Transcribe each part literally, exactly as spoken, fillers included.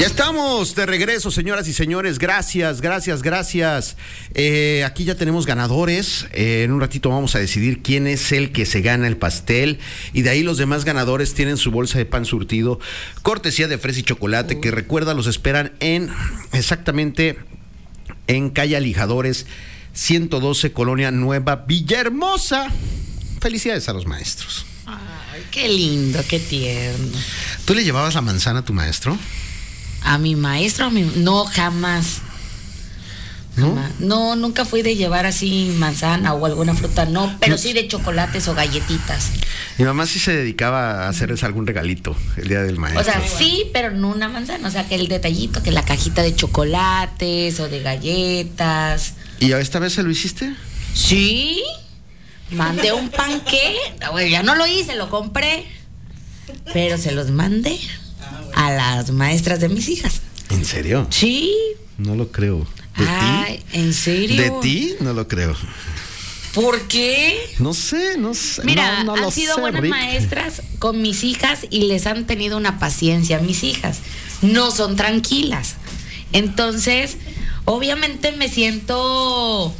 estamos de regreso, señoras y señores. Gracias, gracias, gracias. Eh, aquí ya tenemos ganadores. Eh, en un ratito vamos a decidir quién es el que se gana el pastel. Y de ahí los demás ganadores tienen su bolsa de pan surtido, cortesía de fresa y chocolate, uh. que recuerda, los esperan en exactamente en calle Alijadores ciento doce, Colonia Nueva, Villahermosa. Felicidades a los maestros. Ay, qué lindo, qué tierno. ¿Tú le llevabas la manzana a tu maestro? ¿A mi maestro? A mi... No, jamás. ¿No? Jamás. No, nunca fui de llevar así manzana o alguna fruta, no, pero no. Sí de chocolates o galletitas. Mi mamá sí se dedicaba a hacerles algún regalito el día del maestro. O sea, sí, pero no una manzana, o sea, que el detallito, que la cajita de chocolates o de galletas. ¿Y esta vez se lo hiciste? Sí, mandé un panqué, ya no lo hice, lo compré, pero se los mandé a las maestras de mis hijas. ¿En serio? Sí. No lo creo. ¿De Ay, ti? ¿en serio? ¿De ti? No lo creo. ¿Por qué? No sé, no sé. Mira, no, no han sido sé, buenas Rick. maestras con mis hijas y les han tenido una paciencia. Mis hijas no son tranquilas. Entonces, obviamente me siento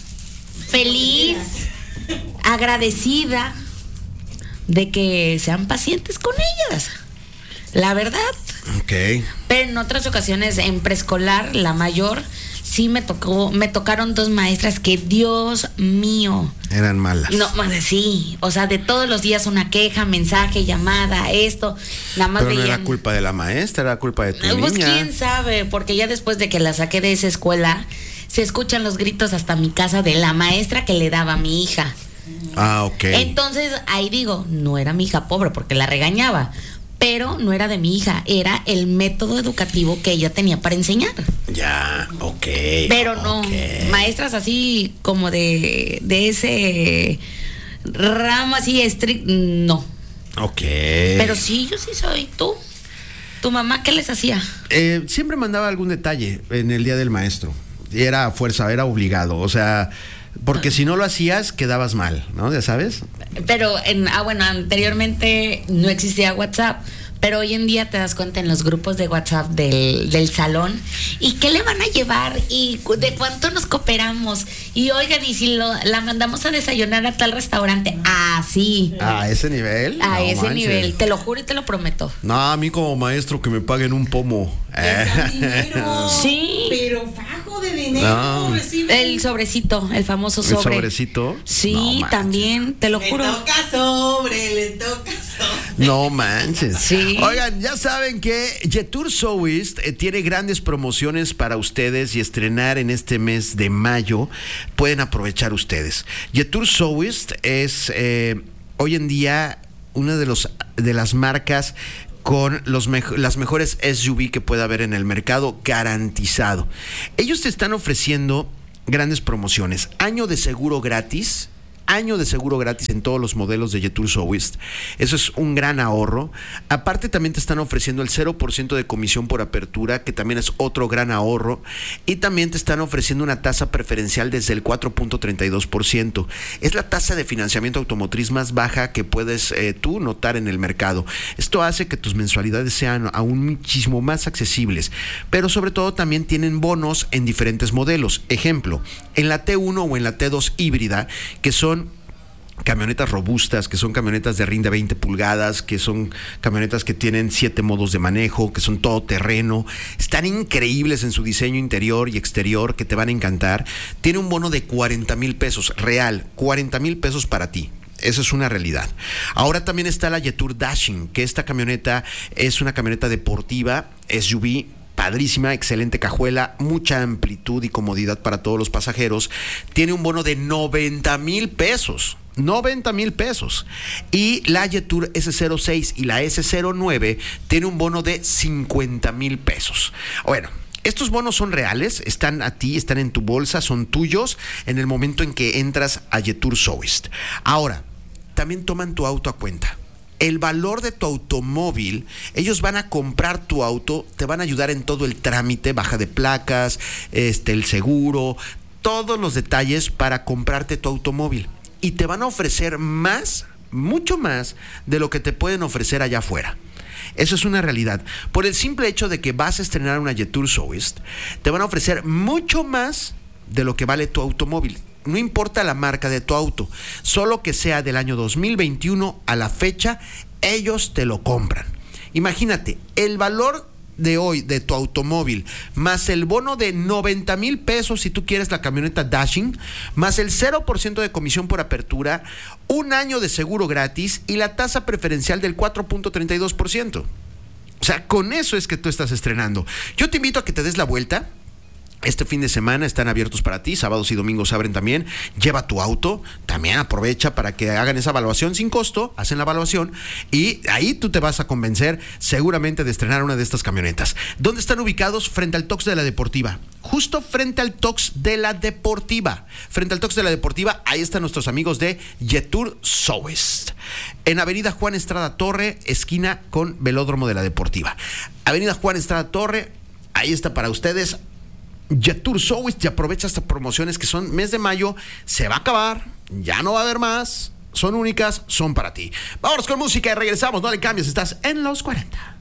feliz, agradecida de que sean pacientes con ellas. La verdad. Ok. Pero en otras ocasiones, en preescolar, la mayor, sí me tocó, me tocaron dos maestras que, Dios mío. Eran malas. No, sí, o sea, de todos los días una queja, mensaje, llamada, esto, nada más Pero no veían. era culpa de la maestra, era culpa de tu Pues niña. quién sabe, porque ya después de que la saqué de esa escuela, se escuchan los gritos hasta mi casa de la maestra que le daba a mi hija. Ah, ok. Entonces, ahí digo, no era mi hija pobre porque la regañaba, pero no era de mi hija, era el método educativo que ella tenía para enseñar. Ya, ok. Pero no, okay. Maestras así como de, de ese ramo así estricto, no. Ok. Pero sí, yo sí soy. ¿Tú? ¿Tu mamá qué les hacía? Eh, siempre mandaba algún detalle en el día del maestro. Y era a fuerza, era obligado, o sea... Porque si no lo hacías, quedabas mal, ¿no? ¿Ya sabes? Pero, en, ah, bueno, anteriormente no existía WhatsApp, pero hoy en día te das cuenta en los grupos de WhatsApp del, del salón, ¿y qué le van a llevar? ¿Y de cuánto nos cooperamos? Y oigan, ¿y si lo, la mandamos a desayunar a tal restaurante? Ah, sí. ¿A ese nivel? A No ese manches. nivel, te lo juro y te lo prometo. No, a mí como maestro que me paguen un pomo. Dinero, sí. Pero fajo de dinero. No. El sobrecito, el famoso sobre. ¿El sobrecito? Sí, No también, te lo Le juro. toca sobre, le toca sobre. No manches. Sí. Oigan, ya saben que Jetour Southwest eh, tiene grandes promociones para ustedes y estrenar en este mes de mayo. Pueden aprovechar ustedes. Jetour Southwest es eh, hoy en día una de los de las marcas con los mejo- las mejores S U V que pueda haber en el mercado, garantizado. Ellos te están ofreciendo grandes promociones. Año de seguro gratis. Año de seguro gratis en todos los modelos de Jetour Southwest. Eso es un gran ahorro. Aparte también te están ofreciendo el cero por ciento de comisión por apertura, que también es otro gran ahorro. Y también te están ofreciendo una tasa preferencial desde el cuatro punto treinta y dos por ciento. Es la tasa de financiamiento automotriz más baja que puedes eh, tú notar en el mercado. Esto hace que tus mensualidades sean aún muchísimo más accesibles. Pero sobre todo también tienen bonos en diferentes modelos. Ejemplo, en la T uno o en la T dos híbrida, que son camionetas robustas, que son camionetas de rinde veinte pulgadas, que son camionetas que tienen siete modos de manejo, que son todoterreno, están increíbles en su diseño interior y exterior, que te van a encantar. Tiene un bono de cuarenta mil pesos, real, cuarenta mil pesos para ti. Eso es una realidad. Ahora también está la Jetour Dashing, que esta camioneta es una camioneta deportiva, S U V, padrísima, excelente cajuela, mucha amplitud y comodidad para todos los pasajeros. Tiene un bono de noventa mil pesos. noventa mil pesos. Y la Jetour ese cero seis y la ese cero nueve tiene un bono de cincuenta mil pesos. Bueno, estos bonos son reales, están a ti, están en tu bolsa, son tuyos en el momento en que entras a Jetour Southwest. Ahora, también toman tu auto a cuenta. El valor de tu automóvil, ellos van a comprar tu auto, te van a ayudar en todo el trámite, baja de placas, este, el seguro, todos los detalles para comprarte tu automóvil. Y te van a ofrecer más, mucho más de lo que te pueden ofrecer allá afuera. Eso es una realidad. Por el simple hecho de que vas a estrenar una Jetour Soest, te van a ofrecer mucho más de lo que vale tu automóvil. No importa la marca de tu auto, solo que sea del año dos mil veintiuno a la fecha, ellos te lo compran. Imagínate, el valor de hoy de tu automóvil, más el bono de noventa mil pesos si tú quieres la camioneta Dashing, más el cero por ciento de comisión por apertura, un año de seguro gratis y la tasa preferencial del cuatro punto treinta y dos por ciento. O sea, con eso es que tú estás estrenando. Yo te invito a que te des la vuelta. Este fin de semana están abiertos para ti, sábados y domingos abren también. Lleva tu auto, también aprovecha para que hagan esa evaluación sin costo, hacen la evaluación y ahí tú te vas a convencer seguramente de estrenar una de estas camionetas. ¿Dónde están ubicados? Frente al Tox de la Deportiva. Justo frente al Tox de la Deportiva. Frente al Tox de la Deportiva, ahí están nuestros amigos de Jetour Soest. En Avenida Juan Estrada Torre, esquina con Velódromo de la Deportiva. Avenida Juan Estrada Torre, ahí está para ustedes. Jetour Soest, y aprovecha estas promociones que son mes de mayo, se va a acabar, ya no va a haber más, son únicas, son para ti. Vámonos con música y regresamos, no le cambies, estás en los cuarenta.